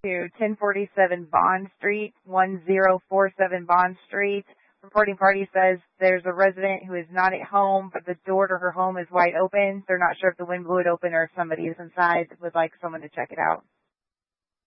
to 1047 Bond Street, 1047 Bond Street. Reporting party says there's a resident who is not at home, but the door to her home is wide open. They're not sure if the wind blew it open or if somebody is inside, would like someone to check it out.